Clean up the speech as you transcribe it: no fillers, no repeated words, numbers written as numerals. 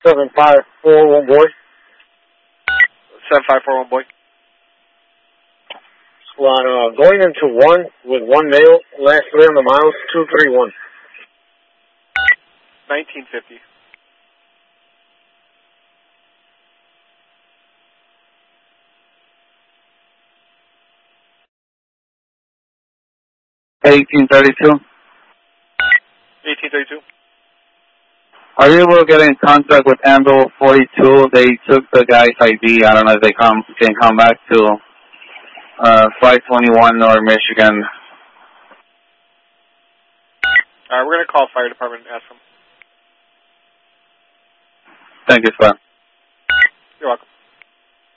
7541 boy. 7541 boy. Squad, going into 1 with 1 male, last 3 on the miles, 231. 1950. $18.32. 1832. Are you able to get in contact with Ambulance 42? They took the guy's ID. I don't know if they can come back to 521 North Michigan. Alright, we're going to call fire department and ask them. Thank you, sir. You're welcome.